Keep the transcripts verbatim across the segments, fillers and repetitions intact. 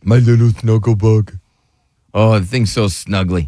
My little snuggle bug. Oh, the thing's so snuggly.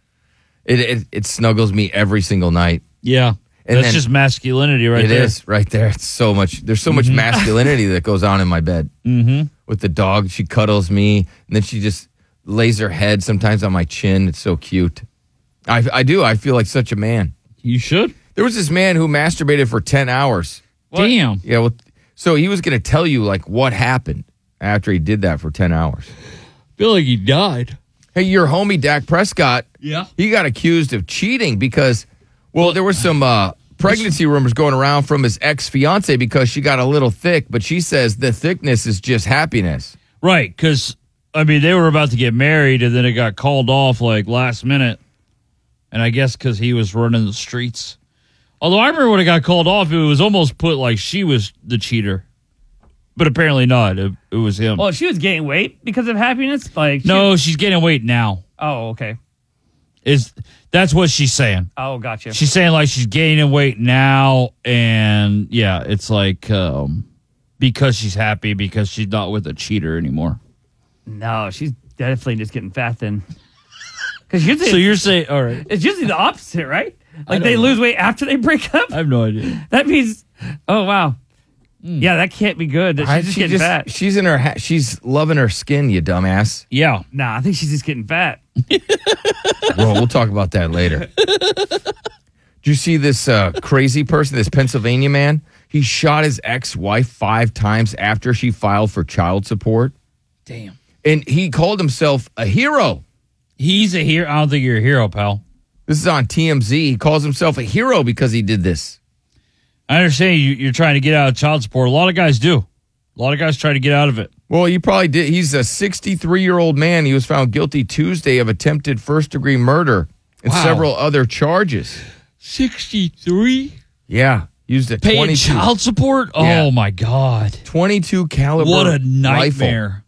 It it, it snuggles me every single night. Yeah. And That's then, just masculinity right it there. It is right there. It's so much. There's so mm-hmm. much masculinity that goes on in my bed. Mm-hmm. With the dog, she cuddles me, and then she just lays her head sometimes on my chin. It's so cute. I, I do. I feel like such a man. You should. There was this man who masturbated for ten hours. What? Damn. Yeah, well, so he was going to tell you, like, what happened after he did that for ten hours. I feel like he died. Hey, your homie, Dak Prescott, yeah, he got accused of cheating because, well, there were some uh, pregnancy rumors going around from his ex-fiance because she got a little thick, but she says the thickness is just happiness. Right, because, I mean, they were about to get married, and then it got called off, like, last minute. And I guess because he was running the streets. Although I remember when it got called off, it was almost put like she was the cheater. But apparently not. It, it was him. Well, she was gaining weight because of happiness? Like, no, she's gaining weight now. Oh, okay. Is That's what she's saying. Oh, gotcha. She's saying like she's gaining weight now. And yeah, it's like um, because she's happy because she's not with a cheater anymore. No, she's definitely just getting fat then. Usually, so you're saying, all right. It's usually the opposite, right? Like they know. lose weight after they break up? I have no idea. That means, oh, wow. Mm. Yeah, that can't be good. She's I, just she getting just, fat. She's in her. Ha- she's loving her skin, you dumbass. Yeah. Nah, I think she's just getting fat. Well, we'll talk about that later. Did you see this uh, crazy person, this Pennsylvania man? He shot his ex-wife five times after she filed for child support. Damn. And he called himself a hero. He's a hero. I don't think you're a hero, pal. This is on T M Z. He calls himself a hero because he did this. I understand you, you're trying to get out of child support. A lot of guys do. A lot of guys try to get out of it. Well, he probably did. He's a sixty-three-year-old man. He was found guilty Tuesday of attempted first-degree murder and wow. several other charges. sixty-three? Yeah. Used a Paying twenty-two child support? Yeah. Oh, my God. twenty-two caliber What a nightmare. rifle.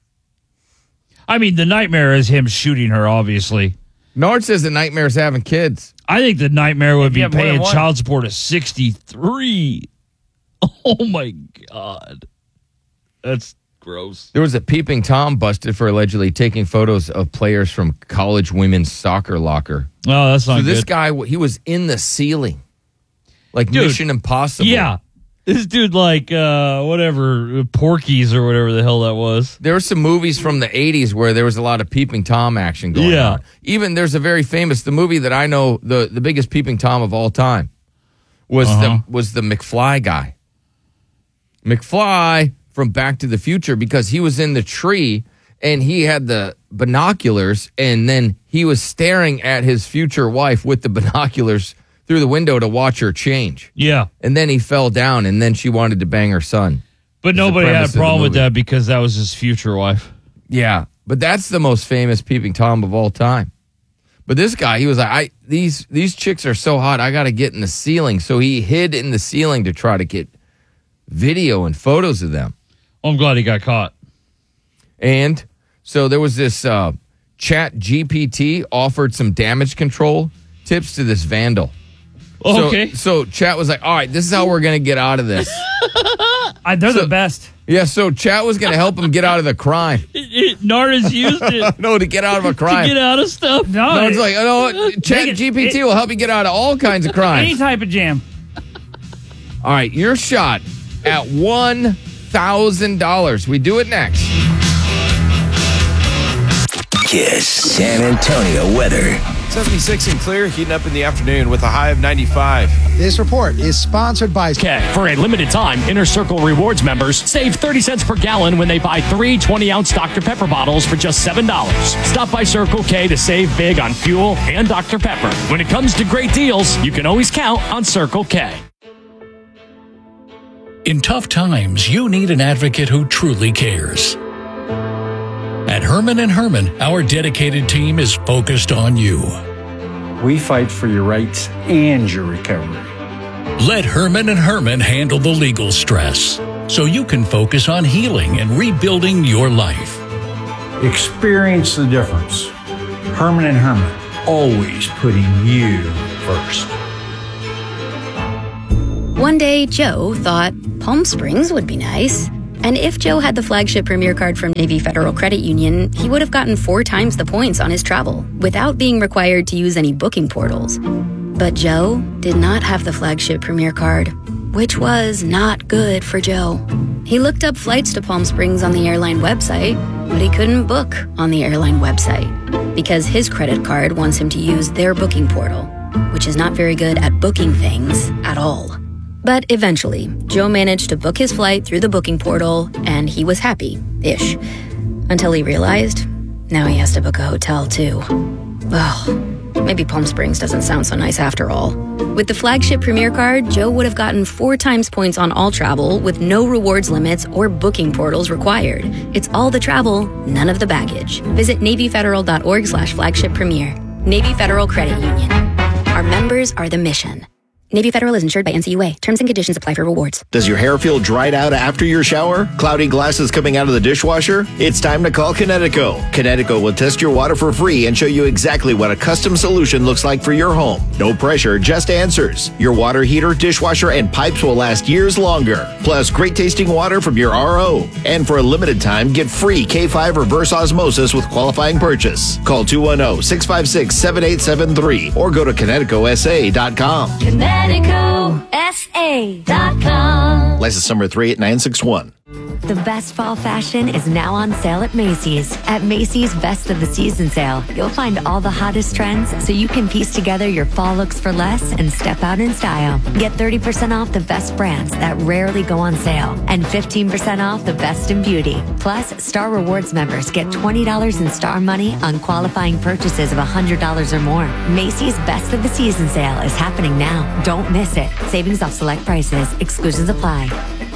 I mean, the nightmare is him shooting her, obviously. Nard says the nightmare is having kids. I think the nightmare would be paying one. child support at sixty-three. Oh, my God. That's gross. There was a peeping Tom busted for allegedly taking photos of players from college women's soccer locker. Oh, that's not so good. this guy, he was in the ceiling. Like Dude, Mission Impossible. Yeah. This dude like, uh, whatever, Porky's or whatever the hell that was. There were some movies from the eighties where there was a lot of peeping Tom action going Yeah. on. Even there's a very famous, the movie that I know, the, the biggest peeping Tom of all time was Uh-huh. the was the McFly guy. McFly from Back to the Future, because he was in the tree and he had the binoculars and then he was staring at his future wife with the binoculars through the window to watch her change. Yeah. And then he fell down and then she wanted to bang her son. But That's nobody the had premise a of the problem with movie. that because that was his future wife. Yeah, but that's the most famous peeping Tom of all time. But this guy, he was like, I these these chicks are so hot, I got to get in the ceiling. So he hid in the ceiling to try to get video and photos of them. Well, I'm glad he got caught. And so there was this uh, Chat G P T offered some damage control tips to this vandal. So, Okay. So Chat was like, all right, this is how we're going to get out of this. I, they're So- the best. Yeah, so Chat was going to help him get out of the crime. It, it, Narda's used it No, to get out of a to crime. get out of stuff. No, No, it's it- like, you know what? Chat it- G P T it- will help you get out of all kinds of crimes. any type of jam. All right, your shot at one thousand dollars. We do it next. Kiss San Antonio weather. seventy-six and clear, heating up in the afternoon with a high of ninety-five. This report is sponsored by K. For a limited time, Inner Circle Rewards members save thirty cents per gallon when they buy three twenty-ounce Doctor Pepper bottles for just seven dollars. Stop by Circle K to save big on fuel and Doctor Pepper. When it comes to great deals, you can always count on Circle K. In tough times, you need an advocate who truly cares. At Herman and Herman, our dedicated team is focused on you. We fight for your rights and your recovery. Let Herman and Herman handle the legal stress so you can focus on healing and rebuilding your life. Experience the difference. Herman and Herman, always putting you first. One day, Joe thought Palm Springs would be nice. And if Joe had the flagship Premier card from Navy Federal Credit Union, he would have gotten four times the points on his travel without being required to use any booking portals. But Joe did not have the flagship Premier card, which was not good for Joe. He looked up flights to Palm Springs on the airline website, but he couldn't book on the airline website because his credit card wants him to use their booking portal, which is not very good at booking things at all. But eventually, Joe managed to book his flight through the booking portal, and he was happy-ish. Until he realized, now he has to book a hotel too. Well, maybe Palm Springs doesn't sound so nice after all. With the flagship Premier card, Joe would have gotten four times points on all travel with no rewards limits or booking portals required. It's all the travel, none of the baggage. Visit NavyFederal.org slash flagship Premier. Navy Federal Credit Union. Our members are the mission. Navy Federal is insured by N C U A. Terms and conditions apply for rewards. Does your hair feel dried out after your shower? Cloudy glasses coming out of the dishwasher? It's time to call Kinetico. Kinetico will test your water for free and show you exactly what a custom solution looks like for your home. No pressure, just answers. Your water heater, dishwasher, and pipes will last years longer. Plus, great tasting water from your R O. And for a limited time, get free K five reverse osmosis with qualifying purchase. Call two one zero, six five six, seven eight seven three or go to Kinetico S A dot com. Kinetico S A dot com. License number three eight nine six one. The best fall fashion is now on sale at Macy's. At Macy's Best of the Season sale, you'll find all the hottest trends so you can piece together your fall looks for less and step out in style. Get thirty percent off the best brands that rarely go on sale and fifteen percent off the best in beauty. Plus, Star Rewards members get twenty dollars in Star money on qualifying purchases of one hundred dollars or more. Macy's Best of the Season sale is happening now. Don't miss it. Savings off select prices. Exclusions apply.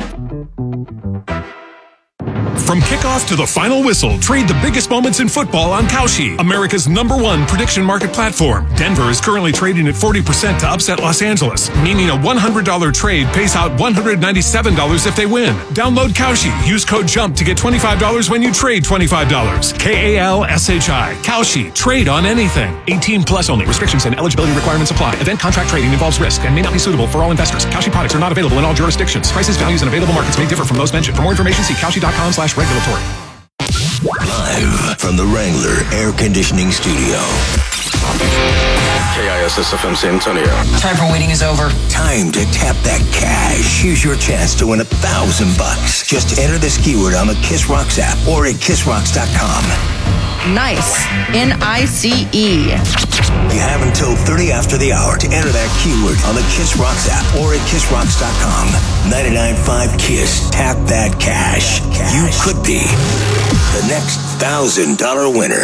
From kickoff to the final whistle, trade the biggest moments in football on Kalshi, America's number one prediction market platform. Denver is currently trading at forty percent to upset Los Angeles, meaning a one hundred dollars trade pays out one hundred ninety-seven dollars if they win. Download Kalshi. Use code JUMP to get twenty-five dollars when you trade twenty-five dollars. K A L S H I. Kalshi. Trade on anything. eighteen plus only. Restrictions and eligibility requirements apply. Event contract trading involves risk and may not be suitable for all investors. Kalshi products are not available in all jurisdictions. Prices, values, and available markets may differ from those mentioned. For more information, see Kalshi.com slash regulatory. Live from the Wrangler Air Conditioning Studio. K I S S F M San Antonio. Time for waiting is over. Time to tap that cash. Here's your chance to win a thousand bucks. Just enter this keyword on the Kiss Rocks app or at kiss rocks dot com. Nice. N I C E. You have until thirty after the hour to enter that keyword on the Kiss Rocks app or at kiss rocks dot com. ninety-nine point five Kiss. Tap that cash. You could be the next thousand dollar winner.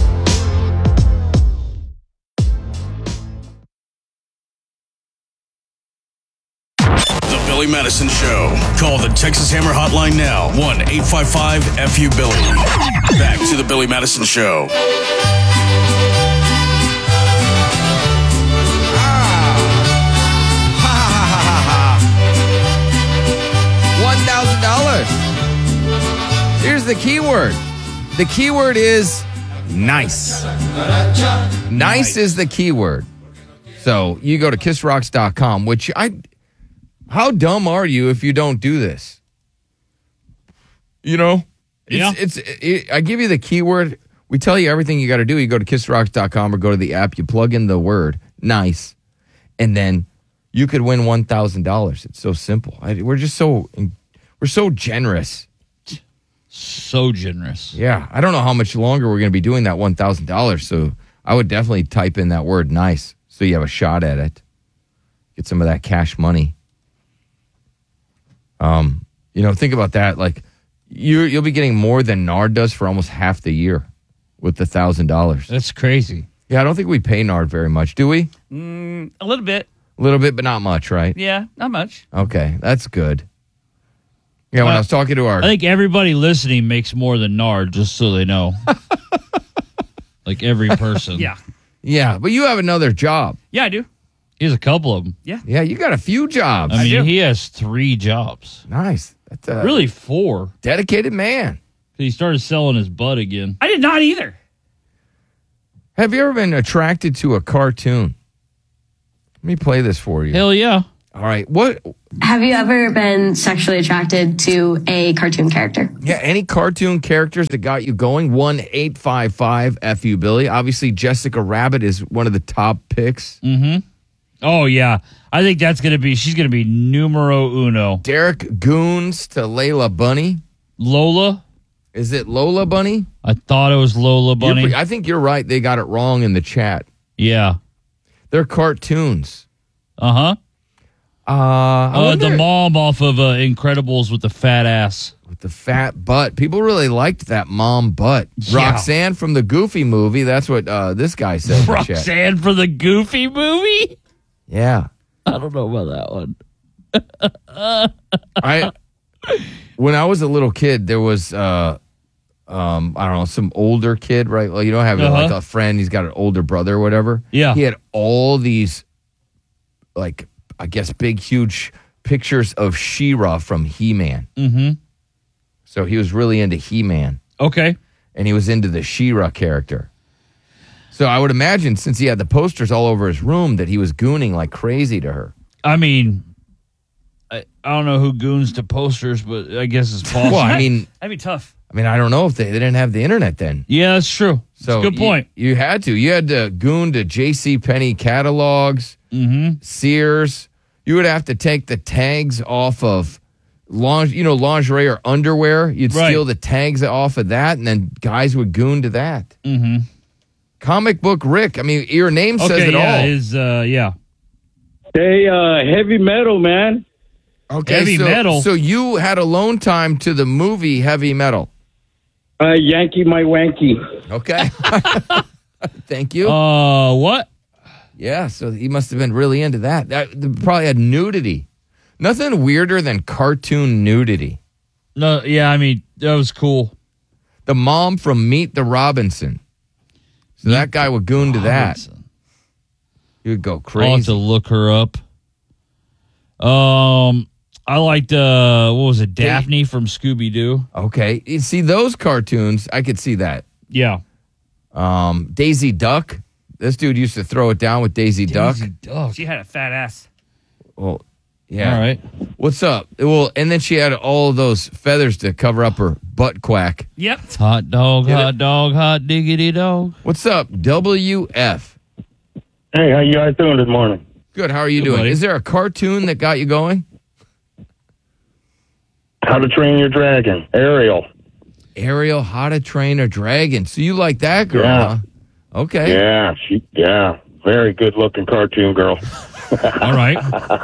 The Billy Madison Show. Call the Texas Hammer Hotline now. one eight five five F U Billy. Back to the Billy Madison Show. one thousand dollars. Here's the keyword. The keyword is nice. Nice is the keyword. So you go to kiss rocks dot com, which I... How dumb are you if you don't do this? You know? Yeah. It's, it's it, I give you the keyword. We tell you everything you got to do. You go to kiss rocks dot com or go to the app. You plug in the word nice, and then you could win one thousand dollars. It's so simple. I, we're just so we're so generous. So generous. Yeah. I don't know how much longer we're going to be doing that one thousand dollars. So I would definitely type in that word nice so you have a shot at it. Get some of that cash money. Um, you know, think about that. Like, you you'll be getting more than Nard does for almost half the year with the thousand dollars. That's crazy. Yeah, I don't think we pay Nard very much, do we? Mm, a little bit. A little bit, but not much, right? Yeah, not much. Okay, that's good. Yeah, when uh, I was talking to our, I think everybody listening makes more than Nard, just so they know. Like every person. Yeah. Yeah, but you have another job. Yeah, I do. He has a couple of them. Yeah. Yeah, you got a few jobs. I mean, I he has three jobs. Nice. That's a really four. Dedicated man. He started selling his butt again. I did not either. Have you ever been attracted to a cartoon? Let me play this for you. Hell yeah. All right. What? Have you ever been sexually attracted to a cartoon character? Yeah, any cartoon characters that got you going? one eight five five F U Billy. Obviously, Jessica Rabbit is one of the top picks. Mm-hmm. Oh, yeah. I think that's going to be, she's going to be numero uno. Derek Goons to Layla Bunny. Lola? Is it Lola Bunny? I thought it was Lola Bunny. You're, I think you're right. They got it wrong in the chat. Yeah. They're cartoons. Uh-huh. Uh, I uh, wonder- the mom off of uh, Incredibles with the fat ass. With the fat butt. People really liked that mom butt. Yeah. Roxanne from the Goofy movie. That's what uh, this guy said. in the chat. Roxanne for the Goofy movie? Yeah. I don't know about that one. I when I was a little kid, there was uh, um, I don't know, some older kid, right? Well, you don't have Uh-huh. like a friend. He's got an older brother or whatever. Yeah. He had all these, like, I guess, big, huge pictures of She-Ra from He-Man. Mm-hmm. So he was really into He-Man. Okay. And he was into the She-Ra character. So I would imagine, since he had the posters all over his room, that he was gooning like crazy to her. I mean, I, I don't know who goons to posters, but I guess it's possible. Well, I mean, That'd be tough. I mean, I don't know if they, they didn't have the internet then. Yeah, that's true. So That's a good you- point. You, had to. You had to goon to J C Penney catalogs, Mm-hmm. Sears. You would have to take the tags off of lingerie, you know, lingerie or underwear. You'd Right. steal the tags off of that, and then guys would goon to that. Mm-hmm. Comic book Rick. I mean, your name says Okay, it yeah, all. his, uh, yeah. Hey, uh, heavy metal, man. Okay, Heavy so, metal. So you had alone time to the movie Heavy Metal. Uh, Yankee my wanky. Okay. Thank you. Uh, what? Yeah, so he must have been really into that. That they probably had nudity. Nothing weirder than cartoon nudity. No, yeah, I mean, that was cool. The mom from Meet the Robinson. So that guy would goon to that. He would go I'll have crazy. to look her up. Um, I liked, uh, what was it, Daphne from Scooby-Doo. Okay. You see those cartoons, I could see that. Yeah. Um, Daisy Duck. This dude used to throw it down with Daisy, Duck. Duck. She had a fat ass. Well, yeah. All right. What's up? Well, and then she had all those feathers to cover up her butt quack. Yep. Hot dog, Get hot it? dog, hot diggity dog. What's up? W F. Hey, how you guys doing this morning? Good. How are you Good, doing? buddy. Is there a cartoon that got you going? How to Train Your Dragon, Ariel. Ariel, How to Train a Dragon. So you like that girl, Yeah. huh? Okay. Yeah, she, yeah, very good looking cartoon girl. All right.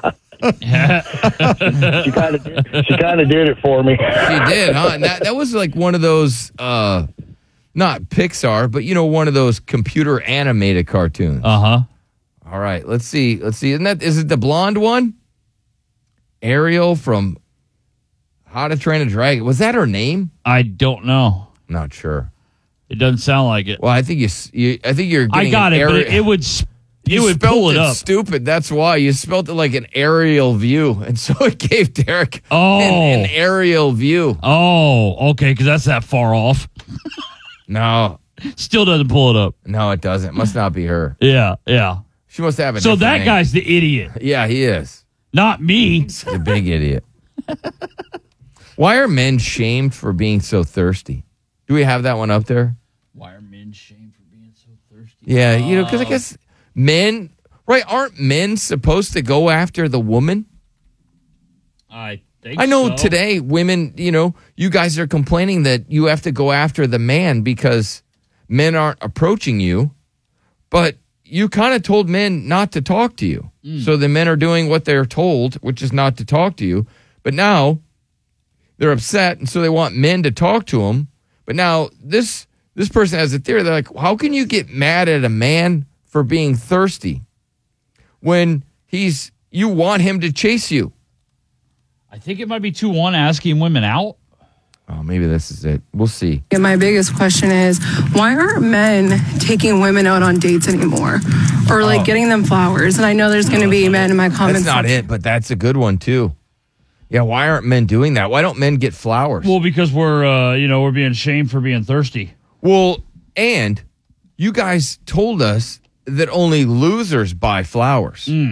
she kind of, she kind of did it for me. She did, huh? And that, that was like one of those, uh, not Pixar, but, you know, one of those computer animated cartoons. Uh-huh. All right, let's see. Let's see. Isn't that, is it the blonde one? Ariel from How to Train a Dragon. Was that her name? I don't know. Not sure. It doesn't sound like it. Well, I think you, s- you I think you're I getting got an it, but Ariel- it, it would sp- it You would spelt pull it it up. stupid. That's why you spelled it like an aerial view, and so it gave Derek Oh. an, an aerial view. Oh, okay, because that's that far off. No, Still doesn't pull it up. no, it doesn't. Must not be her. Yeah, yeah. She must have a. So different that name. guy's the idiot, Yeah, he is. not me. He's a big idiot. Why are men shamed for being so thirsty? Do we have that one up there? Why are men shamed for being so thirsty? Yeah, you know, because I guess men, right? Aren't men supposed to go after the woman? I think I know so. today women, you know, you guys are complaining that you have to go after the man because men aren't approaching you, but you kind of told men not to talk to you. So the men are doing what they're told, which is not to talk to you. But now they're upset, and so they want men to talk to them. But now this this person has a theory. They're like, how can you get mad at a man for being thirsty when he's you want him to chase you? I think it might be two one asking women out. Oh, maybe this is it. We'll see. And my biggest question is, why aren't men taking women out on dates anymore? Or like Oh. getting them flowers? And I know there's going to be men in my comments. That's not it, but that's a good one too. Yeah, why aren't men doing that? Why don't men get flowers? Well, because we're uh, you know, we're being shamed for being thirsty. Well, and you guys told us that only losers buy flowers.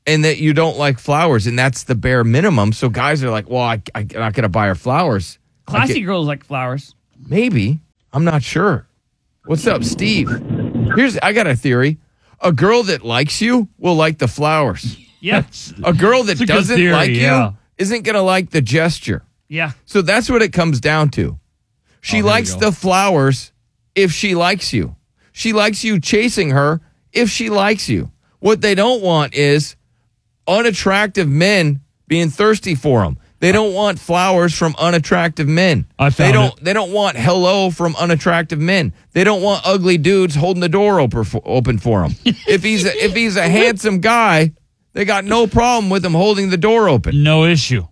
and that you don't like flowers, and that's the bare minimum. So guys are like, well, I, I'm not going to buy her flowers. Classy Like it- girls like flowers. Maybe. I'm not sure. What's up, Steve? Here's I got a theory. A girl that likes you will like the flowers. Yeah. A girl that It's a good doesn't theory, like you yeah. isn't going to like the gesture. Yeah. So that's what it comes down to. She you likes go. the flowers if she likes you. She likes you chasing her if she likes you. What they don't want is unattractive men being thirsty for them. They don't want flowers from unattractive men. I they found don't it. they don't want hello from unattractive men. They don't want ugly dudes holding the door open for, open for them. if he's a, if he's a handsome guy, they got no problem with him holding the door open. No issue.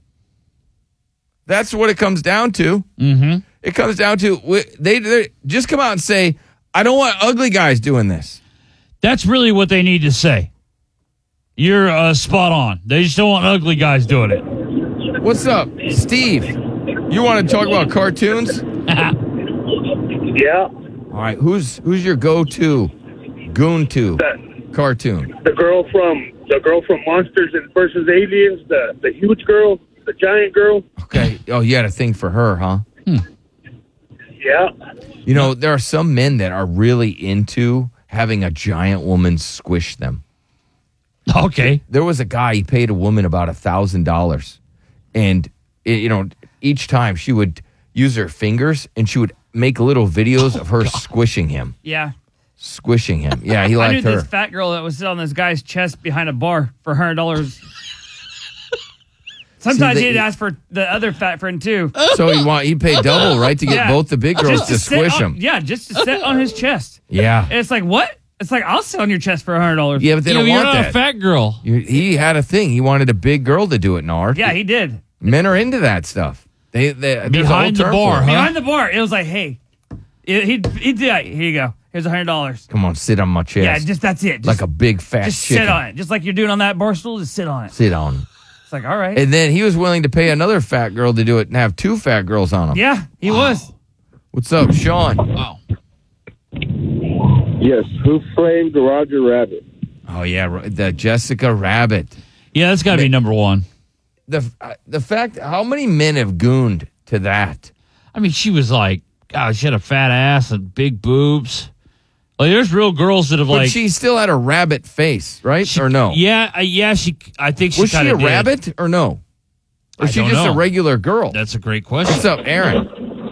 That's what it comes down to. Mm-hmm. It comes down to wi- they, they just come out and say, "I don't want ugly guys doing this." That's really what they need to say. You're uh, spot on. They just don't want ugly guys doing it. What's up, Steve? You want to talk about cartoons? Yeah. All right, who's who's your go-to goon to cartoon? The girl from the girl from Monsters and versus Aliens, the the huge girl, the giant girl. Okay. Oh, you had a thing for her, huh? Yeah. You know, there are some men that are really into having a giant woman squish them. Okay. There was a guy, he paid a woman about a thousand dollars. And, it, you know, each time she would use her fingers and she would make little videos of her squishing him. Yeah. Squishing him. Yeah, he I knew liked her. this fat girl that was sitting on this guy's chest behind a bar for one hundred dollars. Sometimes See, they- he'd ask for the other fat friend, too. So he want he paid double, right, to get Yeah. both the big girls Just to sit squish on- him. Yeah, just to sit on his chest. Yeah. And it's like, what? It's like, I'll sit on your chest for one hundred dollars. Yeah, but they don't want that. fat girl. You- He had a thing. He wanted a big girl to do it, Nard. Yeah, he did. Men are into that stuff. They, they there's a whole Behind the term bar, for it. huh? Behind the bar, it was like, hey, he he he did. Here you go. Here's one hundred dollars. Come on, sit on my chest. Yeah, just that's it. Just, like a big fat just chicken. sit on it, just like you're doing on that bar stool. Just sit on it. Sit on. It's like, all right. And then he was willing to pay another fat girl to do it and have two fat girls on him. Yeah, he was. What's up, Sean? Wow. Yes. Who framed Roger Rabbit? Oh yeah, ro- the Jessica Rabbit. Yeah, that's got to be number one. The uh, the fact how many men have gooned to that? I mean, she was like, God, she had a fat ass and big boobs. Like, there's real girls that have But like. she still had a rabbit face, right? or no? Yeah, uh, yeah. She, I think she Was she kind a of did. rabbit or no? Or I was she don't just know. a regular girl? That's a great question. What's up, Aaron?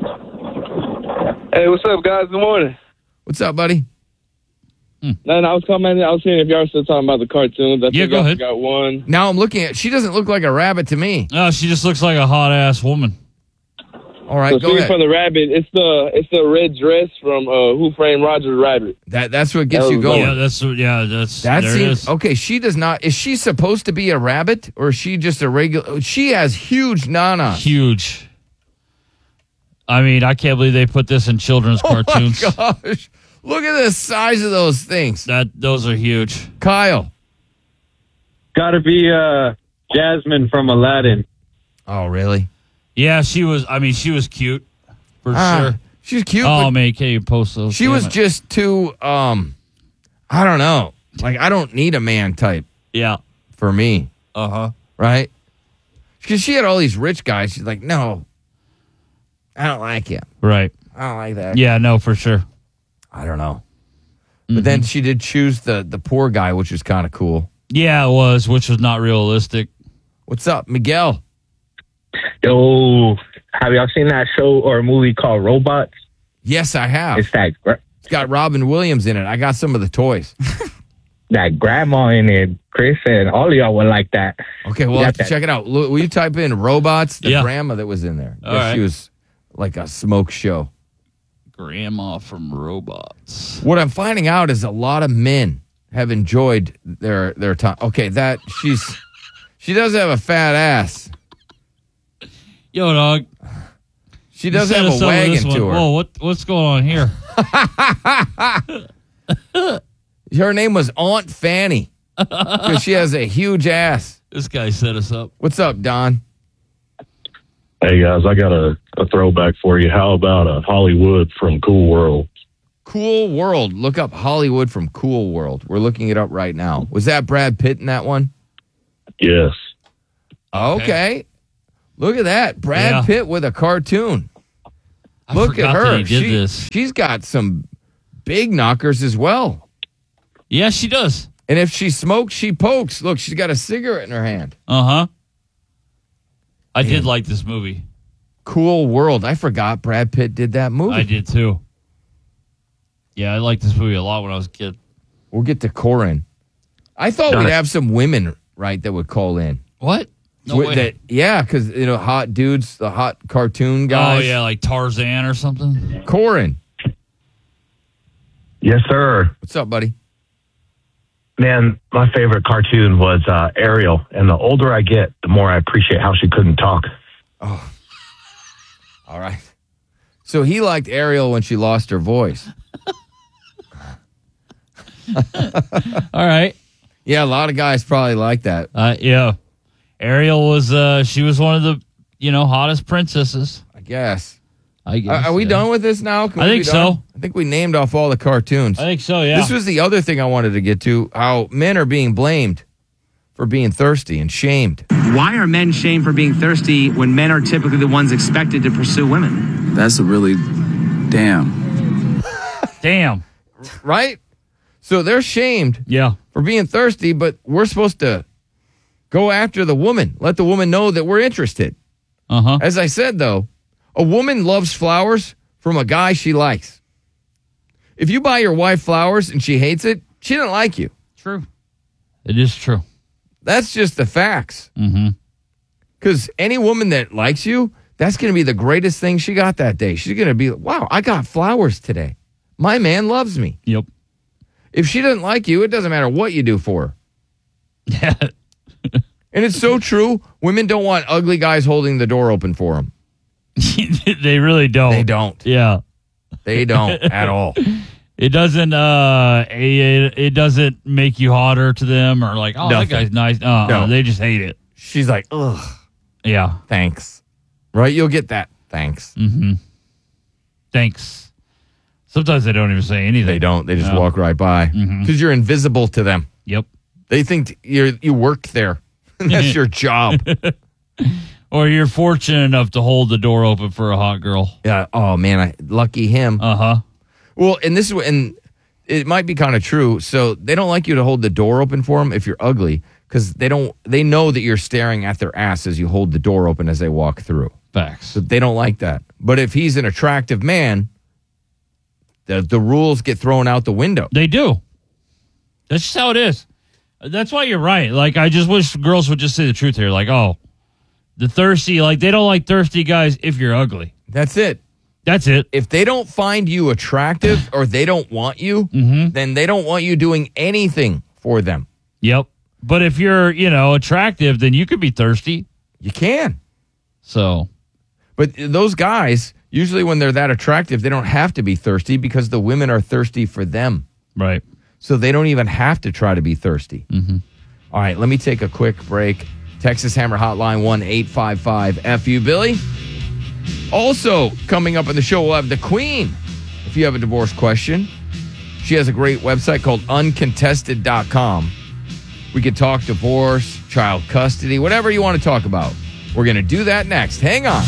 Hey, what's up, guys? Good morning. What's up, buddy? No, no, I was commenting. I was seeing if y'all were still talking about the cartoons. I Yeah, think go y'all ahead. Got one. Now I'm looking at. She doesn't look like a rabbit to me. Oh, she just looks like a hot ass woman. All right, So go speaking ahead. for the rabbit, it's the it's the red dress from uh, Who Framed Roger Rabbit. That that's what gets That you was going. Yeah, that's yeah, that's That there it seems is. okay. She does not. Is she supposed to be a rabbit or is she just a regular? She has huge nanas. Huge. I mean, I can't believe they put this in children's Oh cartoons. my gosh! Look at the size of those things. That those are huge. Kyle. Got to be uh, Jasmine from Aladdin. Oh really? Yeah, she was. I mean, she was cute for Ah, sure. She's cute. Oh but man, can't you post those? she Damn was it. just too. Um, I don't know. Like I don't need a man type yeah. for me, Uh huh. right? Because she had all these rich guys. She's like, no, I don't like him. Right. I don't like that. Yeah. No, for sure. I don't know. Mm-hmm. But then she did choose the the poor guy, which was kind of cool. Yeah, it was, which was not realistic. What's up, Miguel? Yo, have y'all seen that show or movie called Robots? Yes, I have. It's that gra- It's got Robin Williams in it. I got some of the toys. that grandma in it, Chris, and all of y'all would like that. Okay, we'll You have got to that. check it out. Look, will you type in robots? The Yeah. grandma that was in there. All Yeah, right. She was like a smoke show. Grandma from Robots. What I'm finding out is a lot of men have enjoyed their their time. Okay, that she's she does have a fat ass. Yo, dog. She does You set have us a up with wagon this one. to her. Whoa, what what's going on here? Her name was Aunt Fanny because she has a huge ass. This guy set us up. What's up, Don? Hey guys, I got a, a throwback for you. How about a Hollywood from Cool World? Cool World. Look up Hollywood from Cool World. We're looking it up right now. Was that Brad Pitt in that one? Yes. Okay. Look at that. Brad Yeah. Pitt with a cartoon. I Look at forgot that her. he did She- this. She's got some big knockers as well. Yeah, she does. And if she smokes, she pokes. Look, she's got a cigarette in her hand. Uh huh. I did like this movie. Cool World. I forgot Brad Pitt did that movie. I did too. Yeah, I liked this movie a lot when I was a kid. We'll get to Corin. I thought Got we'd it. have some women, right, that would call in. What? No Wi- way. That, yeah, because, you know, hot dudes, the hot cartoon guys. Oh, yeah, like Tarzan or something. Corin. Yes, sir. What's up, buddy? Man, my favorite cartoon was uh, Ariel, and the older I get, the more I appreciate how she couldn't talk. Oh. All right. So he liked Ariel when she lost her voice. All right. Yeah, a lot of guys probably like that. Uh, yeah. Ariel was, uh, she was one of the, you know, hottest princesses. I guess. I guess. Are, are we yeah. done with this now? Can I we think be done? so. I think we named off all the cartoons. I think so, yeah. This was the other thing I wanted to get to, how men are being blamed for being thirsty and shamed. Why are men shamed for being thirsty when men are typically the ones expected to pursue women? That's a really damn. Damn. Right? So they're shamed yeah. for being thirsty, but we're supposed to go after the woman. Let the woman know that we're interested. Uh-huh. As I said, though, a woman loves flowers from a guy she likes. If you buy your wife flowers and she hates it, she doesn't like you. True. It is true. That's just the facts. Mm-hmm. Because any woman that likes you, that's going to be the greatest thing she got that day. She's going to be, wow, I got flowers today. My man loves me. Yep. If she doesn't like you, it doesn't matter what you do for her. Yeah. And it's so true. Women don't want ugly guys holding the door open for them. They really don't. They don't. Yeah. They don't at all. It doesn't uh it, it doesn't make you hotter to them or like, oh, Nothing. that guy's nice. Uh, No. uh they just hate it. She's like, ugh, Yeah. thanks. Right? You'll get that. Thanks. Mm-hmm. Thanks. Sometimes they don't even say anything. They don't. They just No. walk right by. Because Mhm. you're invisible to them. Yep. They think you're you worked there. And that's your job. Or you're fortunate enough to hold the door open for a hot girl. Yeah. Oh man, I lucky him. Uh huh. Well, and this is what- and it might be kind of true. So they don't like you to hold the door open for them if you're ugly, because they don't. They know that you're staring at their ass as you hold the door open as they walk through. Facts. So they don't like that. But if he's an attractive man, the the rules get thrown out the window. They do. That's just how it is. That's why you're right. Like, I just wish girls would just say the truth here. Like, oh, the thirsty, like, they don't like thirsty guys if you're ugly. That's it. That's it. If they don't find you attractive or they don't want you, Mm-hmm. then they don't want you doing anything for them. Yep. But if you're, you know, attractive, then you could be thirsty. You can. So, But those guys, usually when they're that attractive, they don't have to be thirsty because the women are thirsty for them. right. So they don't even have to try to be thirsty. Mm-hmm. All right, let me take a quick break. Texas Hammer Hotline one eight five five F U Billy. Also, coming up on the show, we'll have the Queen. If you have a divorce question, she has a great website called uncontested dot com. We could talk divorce, child custody, whatever you want to talk about. We're going to do that next. Hang on.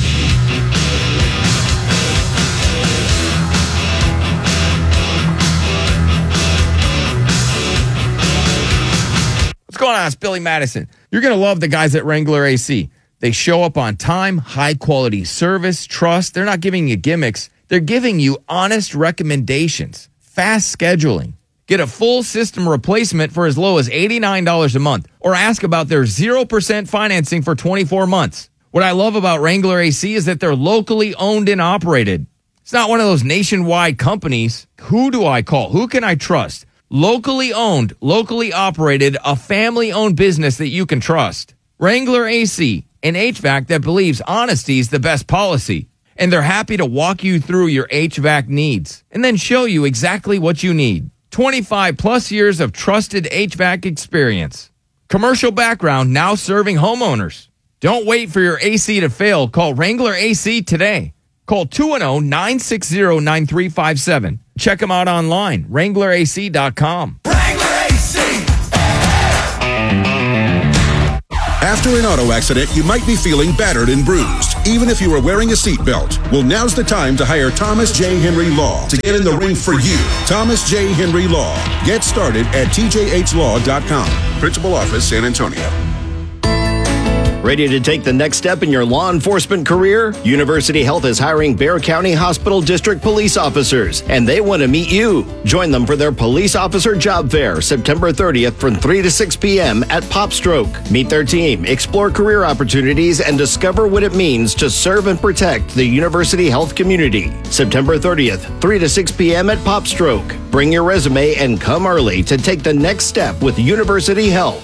What's going on? It's Billy Madison. You're going to love the guys at Wrangler A C. They show up on time, high quality service, trust. They're not giving you gimmicks. They're giving you honest recommendations, fast scheduling. Get a full system replacement for as low as eighty-nine dollars a month, or ask about their zero percent financing for twenty-four months. What I love about Wrangler A C is that they're locally owned and operated. It's not one of those nationwide companies. Who do I call? Who can I trust? Locally owned, locally operated, a family-owned business that you can trust. Wrangler A C, an H V A C that believes honesty is the best policy. And they're happy to walk you through your H V A C needs and then show you exactly what you need. twenty-five plus years of trusted H V A C experience. Commercial background, now serving homeowners. Don't wait for your A C to fail. Call Wrangler A C today. Call two one zero, nine six zero, nine three five seven. Check them out online, wrangler a c dot com. After an auto accident, you might be feeling battered and bruised, even if you are wearing a seatbelt. Well, now's the time to hire Thomas J. Henry Law to get in the ring for you. Thomas J. Henry Law. Get started at T J H law dot com. Principal Office, San Antonio. Ready to take the next step in your law enforcement career? University Health is hiring Bexar County Hospital District police officers, and they want to meet you. Join them for their police officer job fair, September thirtieth from three to six p.m. at Popstroke. Meet their team, explore career opportunities, and discover what it means to serve and protect the University Health community. September thirtieth, three to six p.m. at Popstroke. Bring your resume and come early to take the next step with University Health.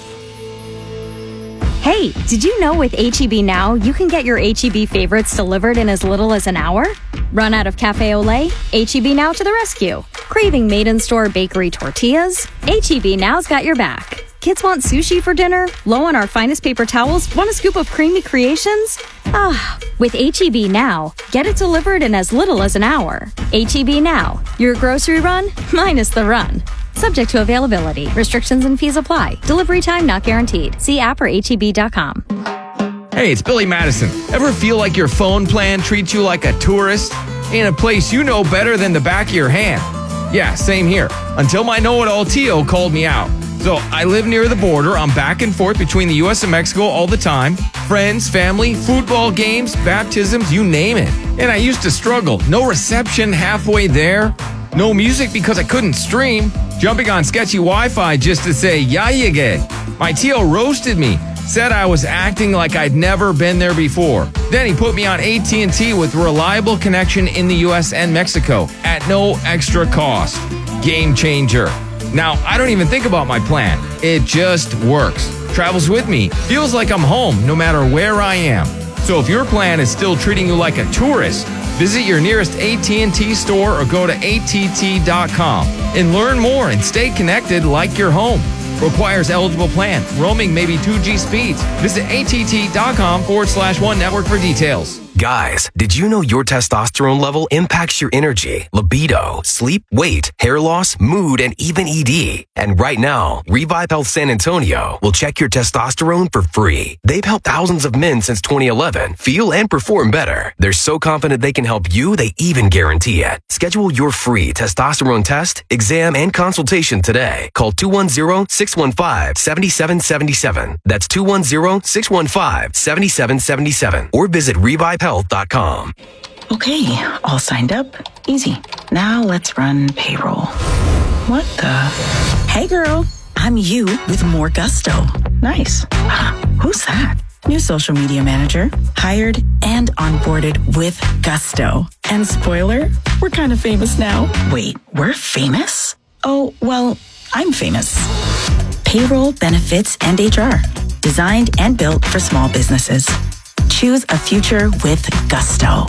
Hey, did you know with H E B Now, you can get your H E B favorites delivered in as little as an hour? Run out of Cafe Olay? H E B Now to the rescue. Craving made-in-store bakery tortillas? H E B Now's got your back. Kids want sushi for dinner? Low on our finest paper towels? Want a scoop of creamy creations? Ah, with H E B Now, get it delivered in as little as an hour. H E B Now, your grocery run minus the run. Subject to availability. Restrictions and fees apply. Delivery time not guaranteed. See app or H E B dot com. Hey, it's Billy Madison. Ever feel like your phone plan treats you like a tourist in a place you know better than the back of your hand? Yeah, same here. Until my know-it-all Tio called me out. So I live near the border. I'm back and forth between the U S and Mexico all the time. Friends, family, football games, baptisms, you name it. And I used to struggle. No reception halfway there. No music because I couldn't stream. Jumping on sketchy Wi-Fi just to say, ya llegué. My Tio roasted me. Said I was acting like I'd never been there before. Then he put me on A T and T with reliable connection in the U S and Mexico at no extra cost. Game changer. Now, I don't even think about my plan. It just works. Travels with me. Feels like I'm home no matter where I am. So if your plan is still treating you like a tourist, visit your nearest A T and T store or go to A T T dot com and learn more and stay connected like you're home. Requires eligible plan. Roaming may be two G speeds. Visit A T T dot com forward slash one network for details. Guys, did you know your testosterone level impacts your energy, libido, sleep, weight, hair loss, mood, and even E D? And right now, Revive Health San Antonio will check your testosterone for free. They've helped thousands of men since twenty eleven feel and perform better. They're so confident they can help you, they even guarantee it. Schedule your free testosterone test, exam, and consultation today. Call two one zero, six one five, seven seven seven seven. That's two one zero, six one five, seven seven seven seven. Or visit revive health dot com. Okay, all signed up. Easy. Now let's run payroll. What the? Hey girl, I'm you with more gusto. Nice. Who's that? New social media manager. Hired and onboarded with gusto. And spoiler, we're kind of famous now. Wait, we're famous? Oh, well, I'm famous. Payroll, benefits, and H R. Designed and built for small businesses. Choose a future with gusto.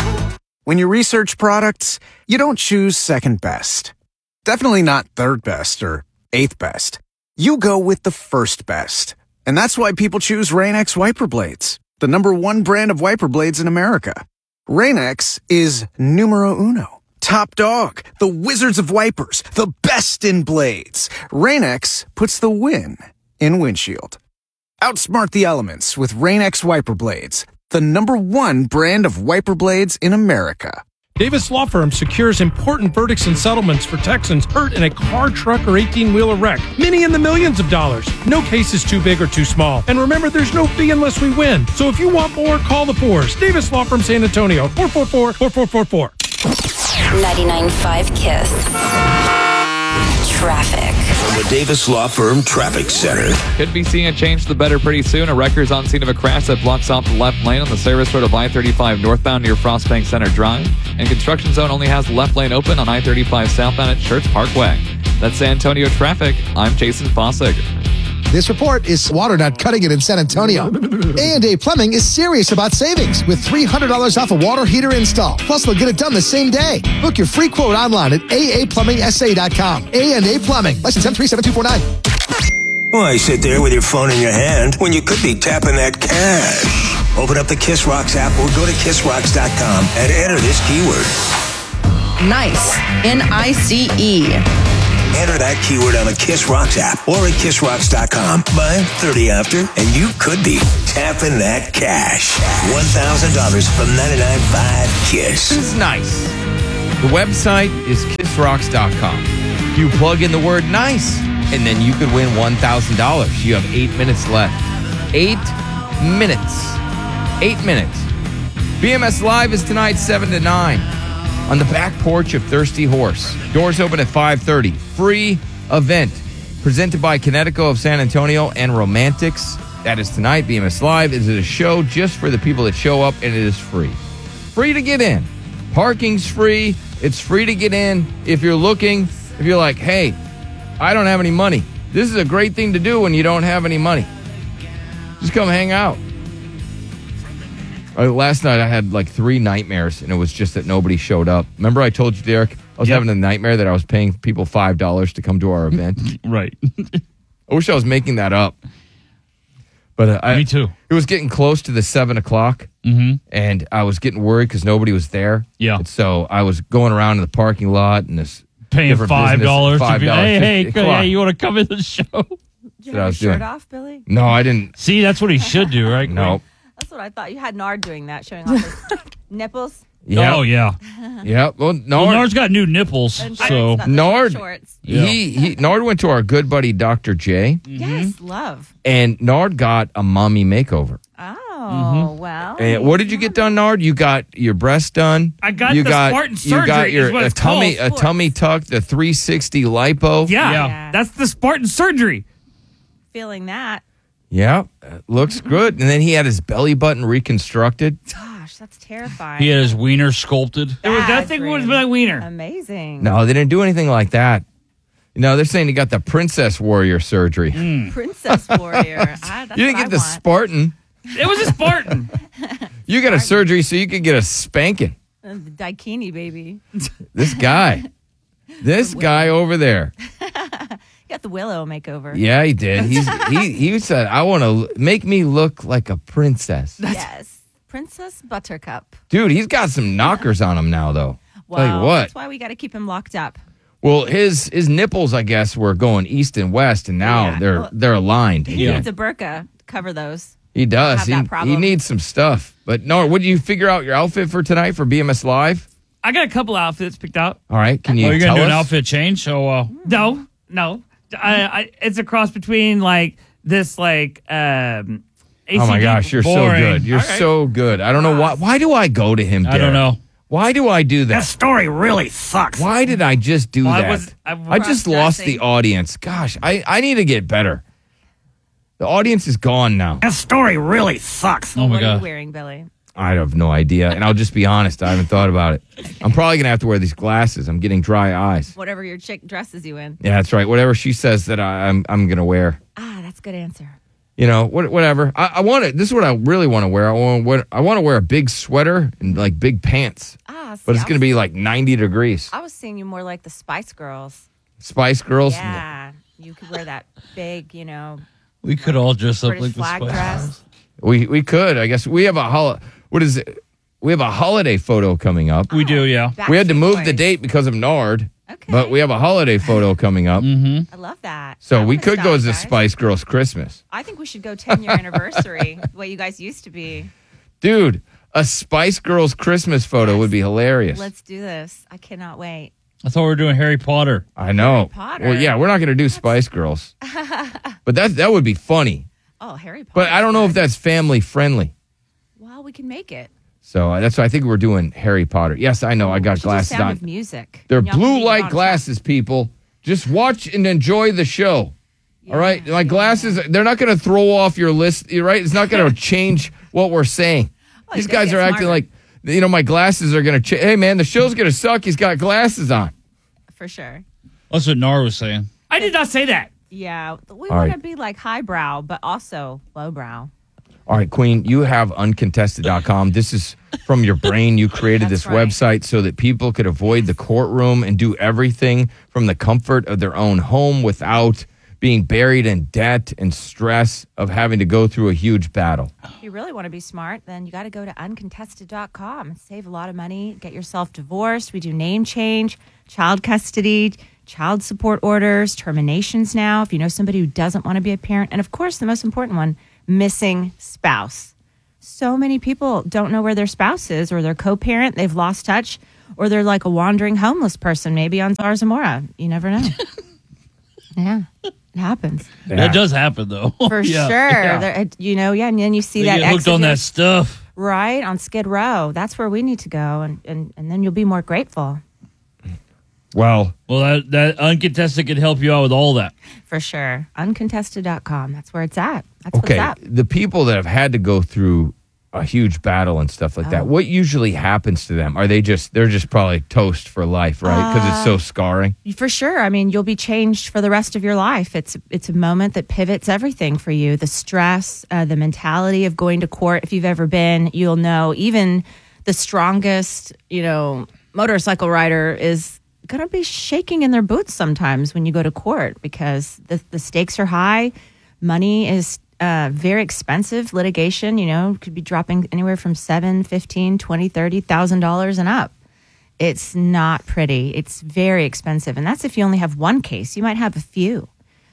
When you research products, you don't choose second best. Definitely not third best or eighth best. You go with the first best. And that's why people choose Rain-X wiper blades, the number one brand of wiper blades in America. Rain-X is numero uno. Top dog, the wizards of wipers, the best in blades. Rain-X puts the win in windshield. Outsmart the elements with Rain-X wiper blades, the number one brand of wiper blades in America. Davis Law Firm secures important verdicts and settlements for Texans hurt in a car, truck, or eighteen-wheeler wreck. Many in the millions of dollars. No case is too big or too small. And remember, there's no fee unless we win. So if you want more, call the Fours. Davis Law Firm San Antonio, four four four, four four four four. ninety-nine point five KISS. Traffic. From the Davis Law Firm Traffic Center. Could be seeing a change to the better pretty soon. A wrecker's on scene of a crash that blocks off the left lane on the service road of I thirty-five northbound near Frostbank Center Drive. And construction zone only has the left lane open on I thirty-five southbound at Church Parkway. That's San Antonio traffic. I'm Jason Fossig. This report is WaterNet cutting it in San Antonio. A and A Plumbing is serious about savings with three hundred dollars off a water heater install. Plus, they'll get it done the same day. Book your free quote online at A A plumbing S A dot com. A and A Plumbing. License M three seven two four nine. Why sit there with your phone in your hand when you could be tapping that cash? Open up the Kiss Rocks app or go to kiss rocks dot com and enter this keyword. Nice. N I C E. Enter that keyword on the Kiss Rocks app or at kiss rocks dot com by thirty after, and you could be tapping that cash. one thousand dollars from ninety-nine point five Kiss. This is nice. The website is kiss rocks dot com. You plug in the word nice, and then you could win one thousand dollars. You have eight minutes left. Eight minutes. Eight minutes. B M S Live is tonight, seven to nine, on the back porch of Thirsty Horse. Doors open at five thirty. Free event. Presented by Connecticut of San Antonio and Romantics. That is tonight. B M S Live is a show just for the people that show up, and it is free. Free to get in. Parking's free. It's free to get in. If you're looking, if you're like, hey, I don't have any money. This is a great thing to do when you don't have any money. Just come hang out. Uh, last night I had like three nightmares, and it was just that nobody showed up. Remember I told you, Derek, I was yep. having a nightmare that I was paying people five dollars to come to our event? Right. I wish I was making that up. But uh, I, Me too. It was getting close to the seven o'clock, mm-hmm. and I was getting worried because nobody was there. Yeah. And so I was going around in the parking lot and this paying five dollars. Five dollars. Hey, hey, hey, you want to come in the show? Did you have your shirt doing. off, Billy? No, I didn't. See, that's what he should do, right? No. That's what I thought. You had Nard doing that, showing off his nipples. Yeah. Oh, yeah. Yeah. Well, Nard, well, Nard's got new nipples, and so Nard. Shorts. Yeah. He, he Nard went to our good buddy Doctor J. Mm-hmm. Yes, love. And Nard got a mommy makeover. Oh, Mm-hmm. well. And what did you get done, Nard? You got your breast done. I got you the got, Spartan surgery. You got your is what a it's tummy called. a tummy tuck, the three sixty lipo. Yeah, Yeah. yeah. that's the Spartan surgery. Feeling that. Yeah, uh, looks good. And then he had his belly button reconstructed. Gosh, that's terrifying. He had his wiener sculpted. It was that thing was my wiener. Amazing. No, they didn't do anything like that. No, they're saying he got the Princess Warrior surgery. Mm. Princess Warrior. ah, that's You didn't what get I the want. Spartan. It was a Spartan. You got a surgery so you could get a spanking. Uh, the Daikini, baby. This guy. This guy over there. You got the Willow makeover. Yeah, he did. He's, he he said, I want to make me look like a princess. Yes. Princess Buttercup. Dude, he's got some knockers on him now, though. Well, Tell you what. that's why we got to keep him locked up. Well, his his nipples, I guess, were going east and west, and now Yeah. they're Well, they're aligned. He Yeah. needs a burqa to cover those. He does. have He, that problem. he needs some stuff. But no, what did you figure out your outfit for tonight for B M S Live? I got a couple outfits picked out. All right, can you Are you tell gonna do an us? outfit change? So, uh, No, no. I, I, it's a cross between like this, like um. A C D Oh my gosh, you're boring. so good. You're All right. so good. I don't know why. Why do I go to him? I don't Derek? know. Why do I do that? That story really sucks. Why did I just do Well, I that? was- I I just lost cross-dressing. the audience. Gosh, I, I need to get better. The audience is gone now. That story really sucks. Oh my what are you god. wearing, Billy? I have no idea. And I'll just be honest, I haven't thought about it. I'm probably going to have to wear these glasses. I'm getting dry eyes. Whatever your chick dresses you in. Yeah, that's right. Whatever she says that I, I'm I'm going to wear. Ah, that's a good answer. You know, what, whatever. I, I want to. This is what I really want to wear. I want to wear. I want to wear a big sweater and like big pants. Ah, see, But it's I going to was- be like ninety degrees. I was seeing you more like the Spice Girls. Spice Girls. Yeah, you could wear that big, you know, We could all dress up British like flag the Spice dress. Girls. We we could. I guess we have a hol. What is it? We have a holiday photo coming up. We do, yeah. We had to Backstreet move the Boys. date because of Nard. Okay. But we have a holiday photo coming up. Mm-hmm. I love that. So I we wanna could go style as you a guys. Spice Girls Christmas. I think we should go ten year anniversary, the way you guys used to be. Dude, a Spice Girls Christmas photo would be hilarious. Let's do this. I cannot wait. I thought we were doing Harry Potter. I know. Potter. Well, yeah, we're not going to do Spice Girls. But that that would be funny. Oh, Harry Potter. But I don't know if that's family friendly. Well, we can make it. So uh, that's why I think we're doing Harry Potter. Yes, I know. I We got should do glasses Sound on. of Music. They're Y'all can blue leave it light on glasses, people. Just watch and enjoy the show. All right? My glasses, they're not going to throw off your list, you're right? It's not going to change what we're saying. Oh, These you gotta guys get are acting smarter. like, you know, my glasses are going to change. Hey, man, the show's going to suck. He's got glasses on. For sure. That's what Nar was saying. I did not say that. Yeah. We All want to right. be like highbrow, but also lowbrow. All right, Queen, you have uncontested dot com. This is from your brain. You created That's this right. website so that people could avoid the courtroom and do everything from the comfort of their own home without being buried in debt and stress of having to go through a huge battle. If you really want to be smart, then you got to go to uncontested dot com and save a lot of money. Get yourself divorced. We do name change, child custody, child support orders, terminations now, if you know somebody who doesn't want to be a parent. And of course, the most important one, missing spouse. So many people don't know where their spouse is or their co-parent. They've lost touch, or they're like a wandering homeless person, maybe on Zarzamora. You never know. Yeah, it happens. Yeah. That does happen, though. For yeah. sure. Yeah. There, you know, yeah, and then you see they that get hooked on that stuff. Right, on Skid Row. That's where we need to go, and, and, and then you'll be more grateful. Well, well, that, that Uncontested can help you out with all that. For sure. Uncontested dot com. That's where it's at. That's okay, what's up. the people that have had to go through a huge battle and stuff like Oh. that, what usually happens to them? Are they just, they're just probably toast for life, right? Because it's so Uh, scarring. For sure. I mean, you'll be changed for the rest of your life. It's it's a moment that pivots everything for you. The stress, uh, the mentality of going to court. If you've ever been, you'll know even the strongest, you know, motorcycle rider is going to be shaking in their boots sometimes when you go to court because the, the stakes are high. Money is uh, very expensive. Litigation, you know, could be dropping anywhere from seven, fifteen, twenty, thirty thousand dollars and up. It's not pretty. It's very expensive. And that's if you only have one case. You might have a few.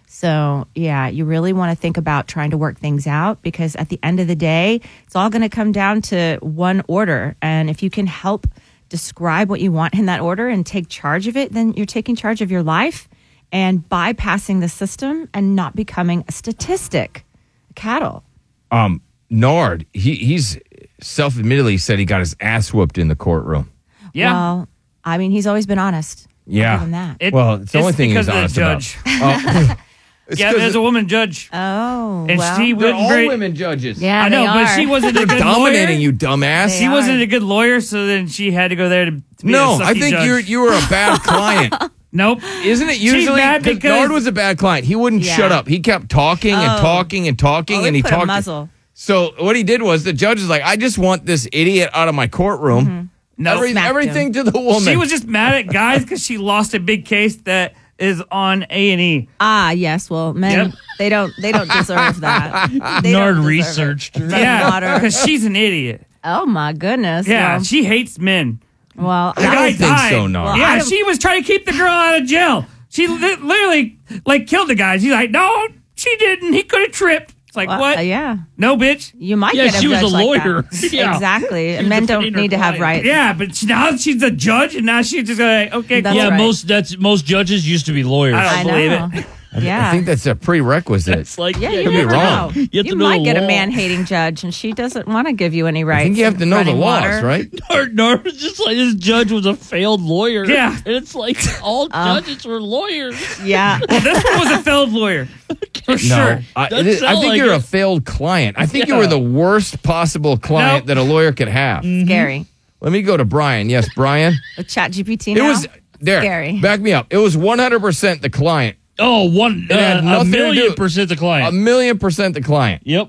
So, yeah, you really want to think about trying to work things out because at the end of the day, it's all going to come down to one order. And if you can help describe what you want in that order and take charge of it, then you're taking charge of your life and bypassing the system and not becoming a statistic, a cattle. Um, Nard, he, he's self-admittedly said he got his ass whooped in the courtroom. Yeah. Well, I mean, he's always been honest. Yeah. I'll give him that. It- well, it's the only it's thing because he's of the honest judge. about. Oh. It's yeah, 'cause there's a woman judge. Oh, and well. she They're wasn't all very, women judges. Yeah, I know, they but are. she wasn't a They're good dominating lawyer. you, dumbass. She They wasn't are. a good lawyer, so then she had to go there to, to be No, a I sucky think judge. you're you were a bad client. Nope. Isn't it She's usually? mad Because because- Nard was a bad client. He wouldn't Yeah. shut up. He kept talking and Oh. talking and talking, Oh, they and he put a talked. muzzle. So what he did was the judge was like, "I just want this idiot out of my courtroom." No, Every- smacked everything him. to the woman. She was just mad at guys because she lost a big case that is on A and E. Ah, yes. Well, men, Yep. they don't they don't deserve that. They Nard don't deserve researched her. it. Yeah, Water. because she's an idiot. Oh my goodness. Yeah, Well, she hates men. well, The I guy don't think died. so, Nard. Well, I Yeah, don't- she was trying to keep the girl out of jail. She li- literally like killed the guy. She's like, no, she didn't. He could have tripped. It's like, well, what? uh, yeah. No, bitch. You might Yeah, get a she was judge a like lawyer. that. Yeah. Exactly. She And was men don't defending her need to have client. rights. Yeah, but she, now she's a judge, and now she's just like, okay, That's cool. yeah, right. most that's most judges used to be lawyers. I I don't believe know. it. Yeah. I think that's a prerequisite. It's like yeah, yeah, you could be never wrong. know. You You, have to know might the get a law. man-hating judge, and she doesn't want to give you any rights. I think you have to know the Running laws, water. right? Nard, Nard was just like this judge was a failed lawyer. Yeah. and it's like all Uh, judges were lawyers. Yeah. Well, this one was a failed lawyer. For No, sure. I, Doesn't it is- I sound think like you're it. a failed client. I think you Yeah. were the worst possible client Nope. that a lawyer could have. Scary. Let me go to Brian. Yes, Brian. With ChatGPT It now? was there. Scary. Back me up. It was one hundred percent the client. Oh, one It had uh, a nothing to million do- percent the A client. million percent the client. Yep.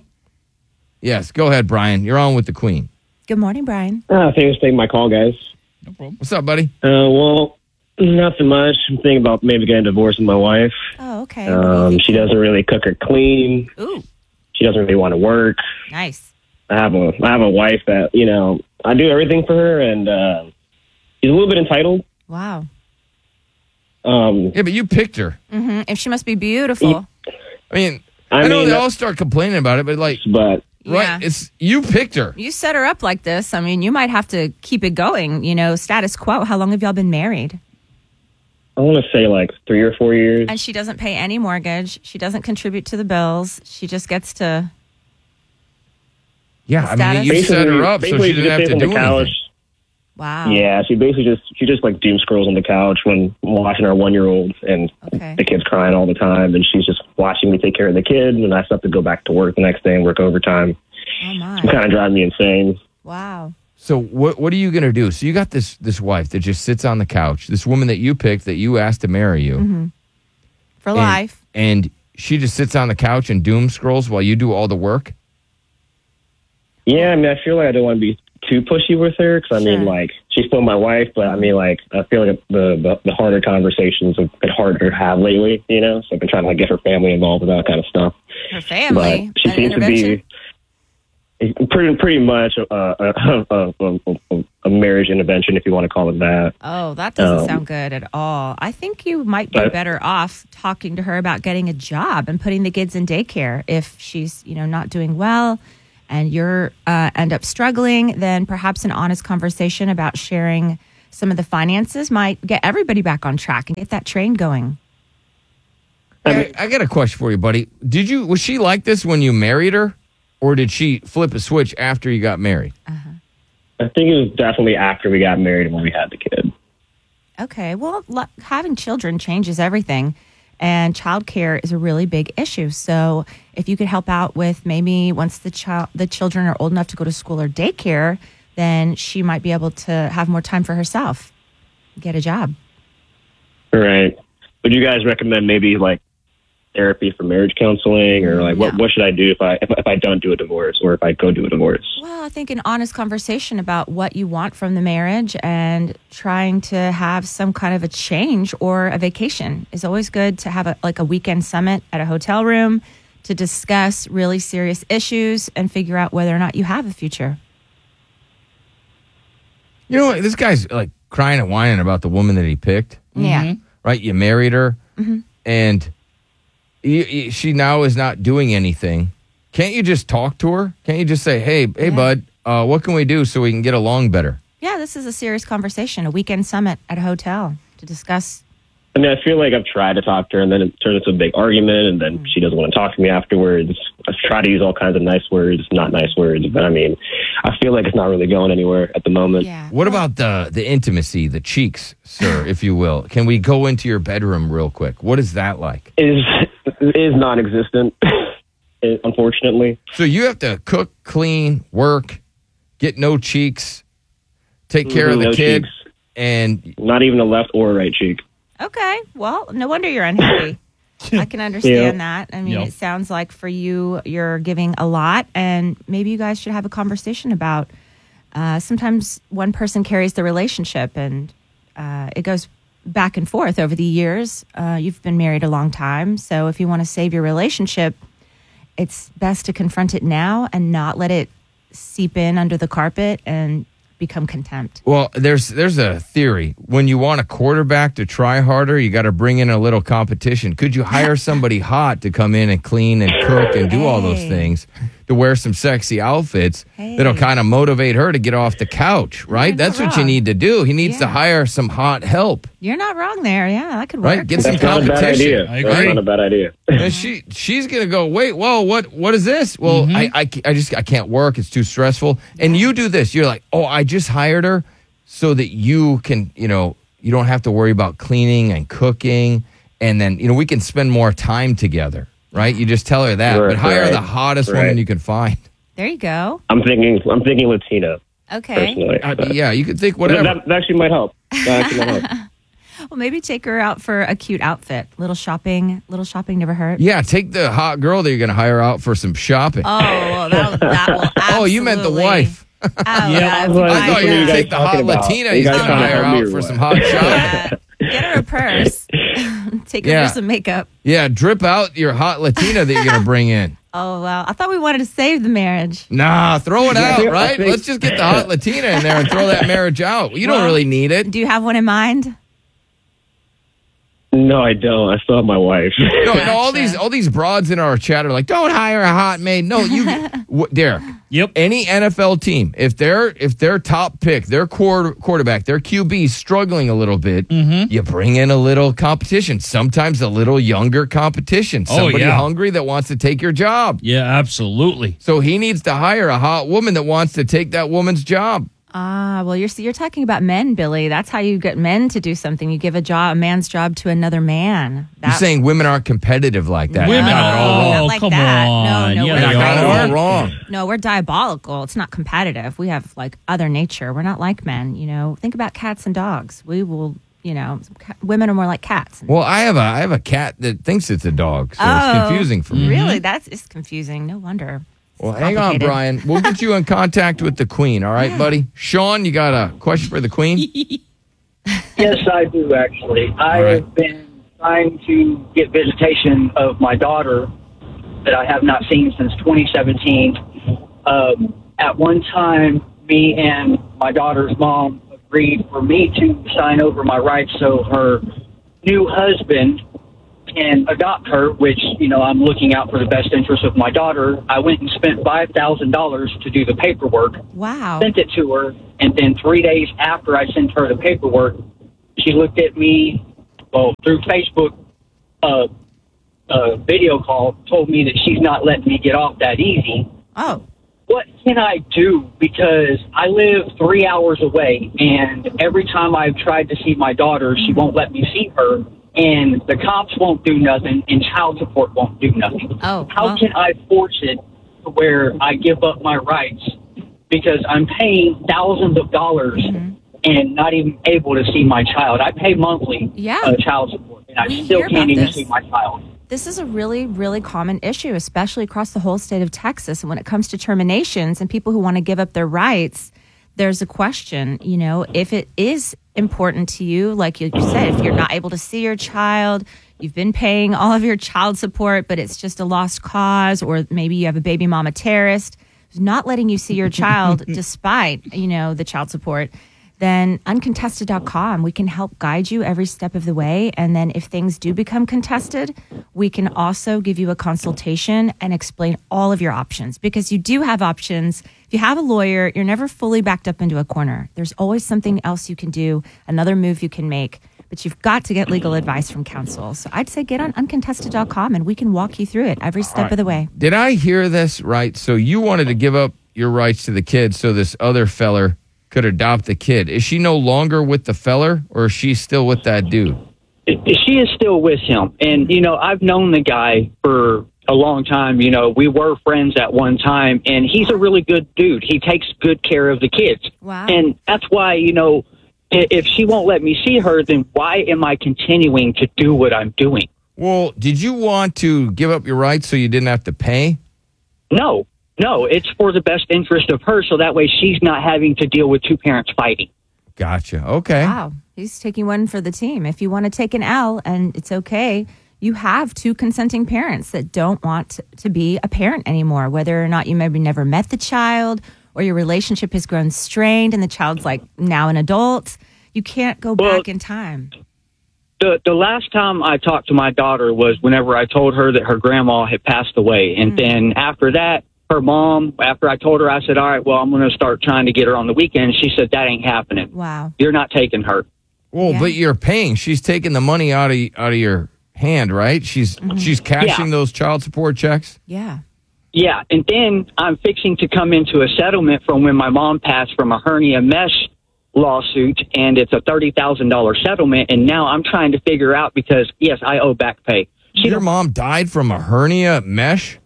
Yes, go ahead, Brian. You're on with the queen. Good morning, Brian. Uh, thanks for taking my call, guys. What's up, buddy? Uh, well, nothing much. I'm thinking about maybe getting divorced with my wife. Oh, okay. What do you Um, think? she doesn't really cook or clean. Ooh, She doesn't really want to work. nice. I have a I have a wife that you know I do everything for her, and uh, she's a little bit entitled. Wow. Um, Yeah, but you picked her. hmm And she must be beautiful. I mean, I I, know mean, they uh, all start complaining about it, but like, but right? Yeah. It's you picked her. You set her up like this. I mean, you might have to keep it going, you know, status quo. How long have y'all been married? I want to say like three or four years. And she doesn't pay any mortgage. She doesn't contribute to the bills. She just gets to. Yeah, I Status? mean, you set her up so basically she didn't just have stays to on do the couch. anything. Wow. Yeah, she basically just she just like doom scrolls on the couch when watching our one year old, and Okay. the kid's crying all the time, and she's just watching me take care of the kid, and I still have to go back to work the next day and work overtime. Oh, my. It's kind of driving me insane. Wow. So what what are you gonna do? So you got this this wife that just sits on the couch, this woman that you picked that you asked to marry you, hmm For and, life. and she just sits on the couch and doom scrolls while you do all the work. Yeah, I mean, I feel like I don't want to be too pushy with her because I mean, Sure. like she's still my wife, but I mean, like I feel like the the, the harder conversations have been harder to have lately. You know, so I've been trying to like get her family involved with that kind of stuff. Her family. But she An seems to intervention? be. Pretty, pretty much a, a, a, a, a marriage intervention, if you want to call it that. Oh, that doesn't Um, sound good at all. I think you might be but- better off talking to her about getting a job and putting the kids in daycare. If she's, you know, not doing well and you're uh, end up struggling, then perhaps an honest conversation about sharing some of the finances might get everybody back on track and get that train going. I, I got a question for you, buddy. Did you was she like this when you married her, or did she flip a switch after you got married? I think it was definitely after we got married and when we had the kid. Okay, well, lo- having children changes everything, and childcare is a really big issue. So, if you could help out with maybe once the child, the children are old enough to go to school or daycare, then she might be able to have more time for herself, get a job. Right. Would you guys recommend maybe like therapy for marriage counseling, or like what, what should I do if I if, if I don't do a divorce, or if I go do a divorce? Well, I think an honest conversation about what you want from the marriage and trying to have some kind of a change or a vacation is always good. To have a, like a weekend summit at a hotel room to discuss really serious issues and figure out whether or not you have a future. You know what? This guy's like crying and whining about the woman that he picked. Yeah. Right? You married her, Mhm. and you, you, she now is not doing anything. Can't you just talk to her? Can't you just say, hey, hey, bud, uh, what can we do so we can get along better? Yeah, this is a serious conversation, a weekend summit at a hotel to discuss. I mean, I feel like I've tried to talk to her, and then it turns into a big argument, and then she doesn't want to talk to me afterwards. I've tried to use all kinds of nice words, not nice words, but I mean, I feel like it's not really going anywhere at the moment. What about the the intimacy, the cheeks, sir, if you will? Can we go into your bedroom real quick? What is that like? Is is non-existent, unfortunately. So you have to cook, clean, work, get no cheeks, take care of Mhm, the no kid, cheeks. and not even a left or a right cheek. Okay, well, no wonder you're unhappy. I can understand that. I mean, Yeah. it sounds like for you, you're giving a lot, and maybe you guys should have a conversation about. Uh, sometimes one person carries the relationship, and uh, it goes back and forth over the years. Uh, you've been married a long time, so if you want to save your relationship, it's best to confront it now and not let it seep in under the carpet and become contempt. well, there's there's a theory. When you want a quarterback to try harder, you got to bring in a little competition. Could you hire somebody hot to come in and clean and cook and do all those Hey. things, to wear some sexy outfits that'll kind of motivate her to get off the couch, right? You're That's not what you wrong. need to do. He needs to Yeah. hire some hot help. You're not wrong there. Yeah, that could work. Right, get some That's not a bad competition. idea. That's not a bad idea. And she she's gonna go, wait, whoa, what what is this? Well, I, I I just I can't work. It's too stressful. And you do this. You're like, oh, I just hired her so that you can, you know, you don't have to worry about cleaning and cooking, and then you know we can spend more time together. Right? You just tell her that, Right, but hire right, the hottest right. woman you can find. There you go. I'm thinking. I'm thinking Latino. Okay. Personally, Uh, but- yeah, you could think That, whatever. that, that actually might help. That actually might help. Well, maybe take her out for a cute outfit. Little shopping. Little shopping never hurt. Yeah, take the hot girl that you're gonna hire out for some shopping. Oh, well, that, that will Oh, you meant the absolutely- wife. Oh, yeah. I if you thought buy you were her- going to take the hot talking about? Latina You he's guys going to trying to hire help me out or for what? some hot shopping. Get her a purse. Take her Yeah. for some makeup. Yeah, drip out your hot Latina that you're going to bring in. Oh, well, I thought we wanted to save the marriage. Nah, throw it Yeah, I out, think- I right? think- Let's just get the hot Latina in there and throw that marriage out. You don't Well, really need it. Do you have one in mind? No, I don't. I still have my wife. No, no, all these all these broads in our chat are like, don't hire a hot maid. No, you, w- Derek. Yep. Any N F L team, if they're if their top pick, their quarter, quarterback, their Q B struggling a little bit, Mm-hmm. you bring in a little competition. Sometimes a little younger competition. Oh, Somebody yeah. hungry that wants to take your job. Yeah, absolutely. So he needs to hire a hot woman that wants to take that woman's job. Ah, well, you're you're talking about men, Billy. That's how you get men to do something. You give a job, a man's job, to another man. You're saying women aren't competitive like that. Women You got it all are- wrong. Not like come that. on. No, no, Yeah, we're they You got it are. all wrong. No, we're diabolical. It's not competitive. We have like other nature. We're not like men. You know, think about cats and dogs. We will. You know, ca- women are more like cats. Well, I have a I have a cat that thinks it's a dog, so Oh, it's confusing for me. Really, that's it's confusing. No wonder. Well, hang on, complicated. Brian. We'll get you in contact with the Queen. All right, buddy. Sean, you got a question for the Queen? Yes, I do, actually. I All right. have been trying to get visitation of my daughter that I have not seen since twenty seventeen. Um, at one time, me and my daughter's mom agreed for me to sign over my rights so her new husband can adopt her, which, you know, I'm looking out for the best interest of my daughter. I went and spent five thousand dollars to do the paperwork. Wow. Sent it to her, and then three days after I sent her the paperwork, she looked at me, well, through Facebook uh, uh, video call, told me that she's not letting me get off that easy. Oh. What can I do? Because I live three hours away, and every time I've tried to see my daughter, she won't let me see her, and the cops won't do nothing, and child support won't do nothing. Oh, How well. can I force it to where I give up my rights? Because I'm paying thousands of dollars Mm-hmm. and not even able to see my child. I pay monthly Yeah. uh, child support, and I We still hear can't about even this. see my child. This is a really, really common issue, especially across the whole state of Texas. And when it comes to terminations and people who want to give up their rights, there's a question, you know, if it is important to you, like you said, if you're not able to see your child, you've been paying all of your child support, but it's just a lost cause, or maybe you have a baby mama terrorist who's not letting you see your child despite, you know, the child support, then uncontested dot com, we can help guide you every step of the way. And then if things do become contested, we can also give you a consultation and explain all of your options, because you do have options. If you have a lawyer, you're never fully backed up into a corner. There's always something else you can do, another move you can make, but you've got to get legal advice from counsel. So I'd say get on uncontested dot com and we can walk you through it every step All right. of the way. Did I hear this right? So you wanted to give up your rights to the kid so this other feller could adopt the kid. Is she no longer with the feller, or is she still with that dude? She is still with him. And, you know, I've known the guy for a long time. You know, we were friends at one time, and he's a really good dude. He takes good care of the kids. Wow. And that's why, you know, i- if she won't let me see her, then why am I continuing to do what I'm doing? Well, did you want to give up your rights so you didn't have to pay? No, no, it's for the best interest of her, so that way she's not having to deal with two parents fighting. Gotcha. Okay. Wow. He's taking one for the team. If you want to take an L, and it's okay, you have two consenting parents that don't want to be a parent anymore, whether or not you maybe never met the child or your relationship has grown strained and the child's like now an adult. You can't go Well, back in time. The the last time I talked to my daughter was whenever I told her that her grandma had passed away. And then after that, her mom, after I told her, I said, all right, well, I'm going to start trying to get her on the weekend. She said, that ain't happening. Wow. You're not taking her. Well, Yeah. but you're paying. She's taking the money out of out of your hand, right? She's she's cashing Yeah. those child support checks. Yeah. Yeah, and then I'm fixing to come into a settlement from when my mom passed from a hernia mesh lawsuit, and it's a thirty thousand dollars settlement, and now I'm trying to figure out, because, yes, I owe back pay. She Your mom died from a hernia mesh?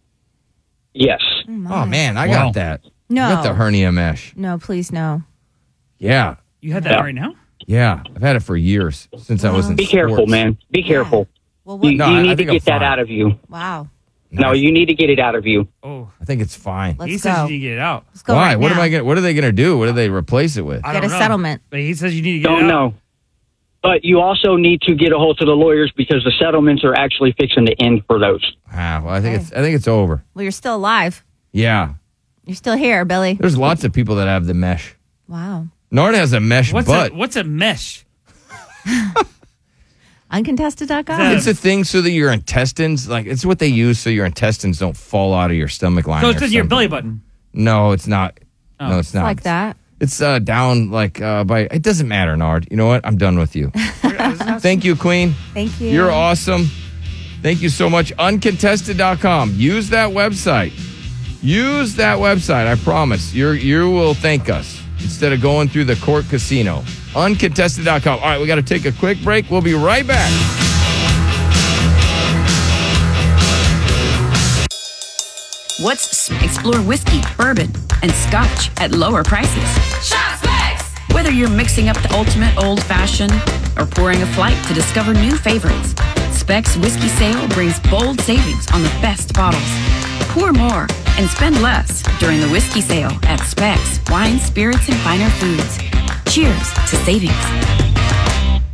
Yes. Oh, man, I Wow. got that. No. With the hernia mesh. No, please, no. Yeah. You had that right now? Yeah. I've had it for years, since I was in Be careful, sports. man. Be careful. Well, You, No, you I- I need to think I'm get that fine. out of you. Wow. No, you need to get it out of you. Oh, I think it's fine. Let's he go. says you need to get it out. Let's go Why? right what am now. I gonna, what are they going to do? What do they replace it with? I Get don't a know. settlement. But he says you need to get Don't it out. know. But you also need to get a hold of the lawyers, because the settlements are actually fixing to end for those. Ah, well, I think it's I think it's over. Well, you're still alive. Yeah. You're still here, Billy. There's lots of people that have the mesh. Wow. Nard has a mesh What's butt. a what's a mesh? uncontested dot com. It's a thing so that your intestines, like, it's what they use so your intestines don't fall out of your stomach line. So or it's in your something. belly button. No, it's not. Oh. No, it's not. like that. It's uh, down like uh, by. It doesn't matter, Nard. You know what? I'm done with you. Thank you, Queen. Thank you. You're awesome. Thank you so much. uncontested dot com. Use that website. Use that website. I promise. You you will thank us instead of going through the court casino. uncontested dot com. All right, we got to take a quick break. We'll be right back. What's explore whiskey, bourbon, and scotch at lower prices. Shop Specs! Whether you're mixing up the ultimate old fashioned or pouring a flight to discover new favorites, Specs Whiskey Sale brings bold savings on the best bottles. Pour more and spend less during the whiskey sale at Specs Wine, Spirits, and Finer Foods. Cheers to savings.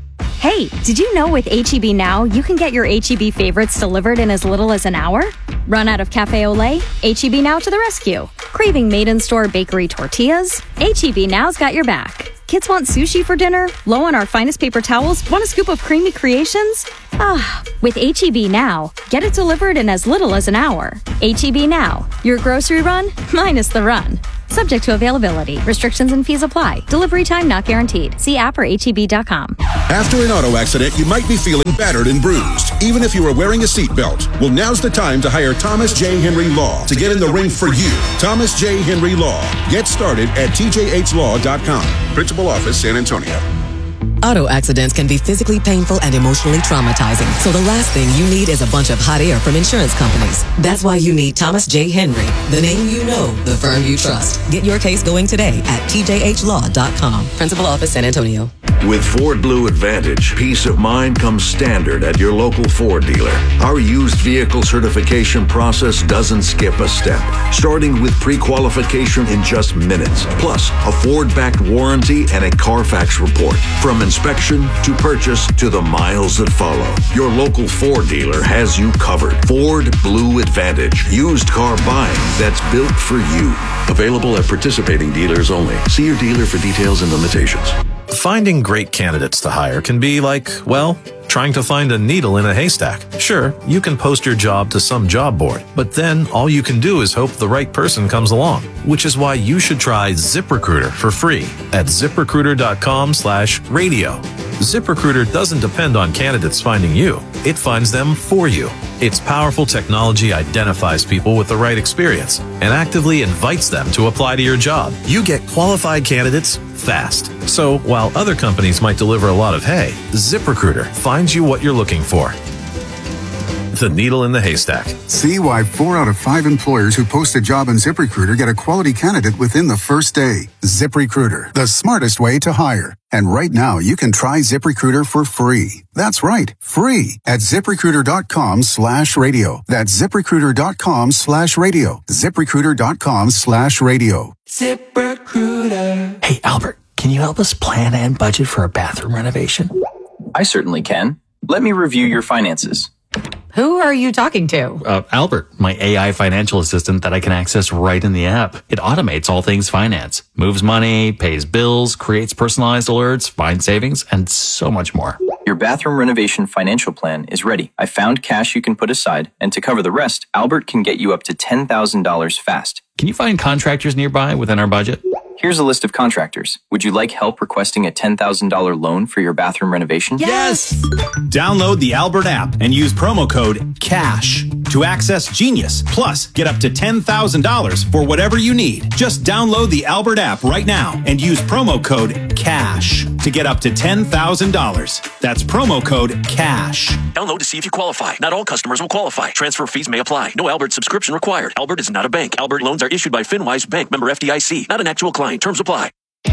Hey, did you know with H E B Now, you can get your H E B favorites delivered in as little as an hour? Run out of Cafe Olay? H E B Now to the rescue. Craving made-in-store bakery tortillas? H E B Now's got your back. Kids want sushi for dinner? Low on our finest paper towels? Want a scoop of creamy creations? Ah, with H E B Now, get it delivered in as little as an hour. H E B Now, your grocery run minus the run. Subject to availability. Restrictions and fees apply. Delivery time not guaranteed. See app or H E B dot com. After an auto accident, you might be feeling battered and bruised, even if you were wearing a seatbelt. Well, now's the time to hire Thomas J. Henry Law to get in the ring for you. Thomas J. Henry Law. Get started at T J H law dot com. Principal Office, San Antonio. Auto accidents can be physically painful and emotionally traumatizing. So the last thing you need is a bunch of hot air from insurance companies. That's why you need Thomas J. Henry, the name you know, the firm you trust. Get your case going today at T J H law dot com. Principal Office, San Antonio. With Ford Blue Advantage, peace of mind comes standard at your local Ford dealer. Our used vehicle certification process doesn't skip a step, starting with pre-qualification in just minutes, plus a Ford-backed warranty and a Carfax report. From inspection to purchase to the miles that follow, your local Ford dealer has you covered. Ford Blue Advantage, used car buying that's built for you. Available at participating dealers only. See your dealer for details and limitations. Finding great candidates to hire can be like, well, trying to find a needle in a haystack. Sure, you can post your job to some job board, but then all you can do is hope the right person comes along, which is why you should try ZipRecruiter for free at ZipRecruiter.com slash radio. ZipRecruiter doesn't depend on candidates finding you. It finds them for you. Its powerful technology identifies people with the right experience and actively invites them to apply to your job. You get qualified candidates fast. So while other companies might deliver a lot of hay, ZipRecruiter finds you what you're looking for. The needle in the haystack. See why four out of five employers who post a job on ZipRecruiter get a quality candidate within the first day. ZipRecruiter, the smartest way to hire. And right now, you can try ZipRecruiter for free. That's right, free at ZipRecruiter.com slash radio. That's ZipRecruiter.com slash radio. ZipRecruiter.com slash radio. ZipRecruiter. Hey, Albert, can you help us plan and budget for a bathroom renovation? I certainly can. Let me review your finances. Who are you talking to? Uh, Albert, my A I financial assistant that I can access right in the app. It automates all things finance, moves money, pays bills, creates personalized alerts, finds savings, and so much more. Your bathroom renovation financial plan is ready. I found cash you can put aside, and to cover the rest, Albert can get you up to ten thousand dollars fast. Can you find contractors nearby within our budget? Here's a list of contractors. Would you like help requesting a ten thousand dollars loan for your bathroom renovation? Yes! Download the Albert app and use promo code CASH to access Genius. Plus, get up to ten thousand dollars for whatever you need. Just download the Albert app right now and use promo code CASH to get up to ten thousand dollars. That's promo code CASH. Download to see if you qualify. Not all customers will qualify. Transfer fees may apply. No Albert subscription required. Albert is not a bank. Albert loans are issued by FinWise Bank, member F D I C. Not an actual client. Terms apply.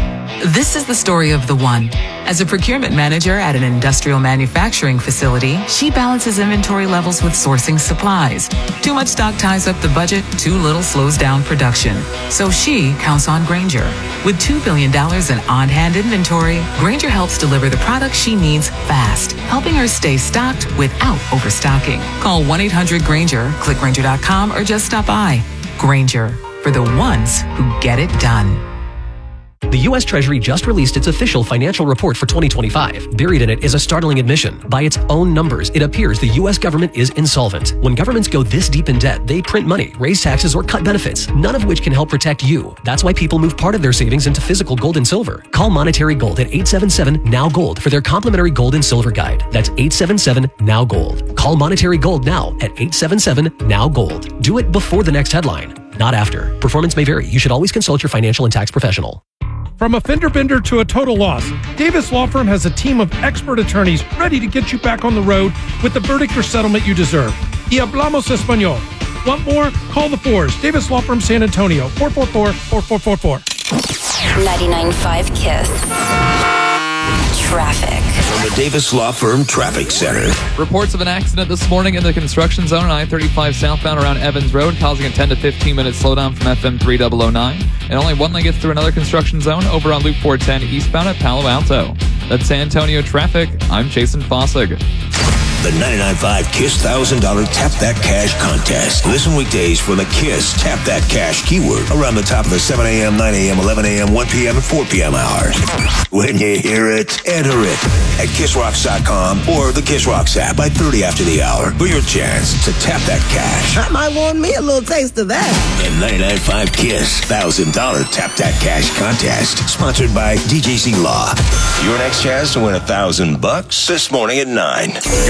This is the story of the one. As a procurement manager at an industrial manufacturing facility, she balances inventory levels with sourcing supplies. Too much stock ties up the budget, too little slows down production. So she counts on Grainger. With two billion dollars in on-hand inventory, Grainger helps deliver the products she needs fast, helping her stay stocked without overstocking. Call one eight hundred Grainger, click Grainger dot com, or just stop by. Grainger, for the ones who get it done. The U S Treasury just released its official financial report for twenty twenty-five. Buried in it is a startling admission. By its own numbers, it appears the U S government is insolvent. When governments go this deep in debt, they print money, raise taxes, or cut benefits, none of which can help protect you. That's why people move part of their savings into physical gold and silver. Call Monetary Gold at eight seven seven, N O W Gold for their complimentary gold and silver guide. That's eight seven seven, N O W Gold. Call Monetary Gold now at eight seven seven, N O W Gold. Do it before the next headline, not after. Performance may vary. You should always consult your financial and tax professional. From a fender bender to a total loss, Davis Law Firm has a team of expert attorneys ready to get you back on the road with the verdict or settlement you deserve. Y hablamos español. Want more? Call the Fours. Davis Law Firm San Antonio, four four four, four four four four. ninety-nine point five KISS. Traffic. From the Davis Law Firm Traffic Center. Reports of an accident this morning in the construction zone on I thirty-five southbound around Evans Road, causing a ten to fifteen minute slowdown from F M three thousand nine. And only one lane gets through another construction zone over on Loop four ten eastbound at Palo Alto. That's San Antonio traffic. I'm Jason Fossig. The ninety-nine point five KISS one thousand dollars Tap That Cash contest. Listen weekdays for the KISS Tap That Cash keyword around the top of the seven a.m., nine a.m., eleven a.m., one p.m., and four p.m. hours. When you hear it, enter it at kiss rocks dot com or the Kiss Rocks app by thirty after the hour for your chance to tap that cash. I might want me a little taste of that. The ninety-nine point five KISS one thousand dollars Tap That Cash contest, sponsored by D J C Law. Your next chance to win a thousand bucks this morning at nine.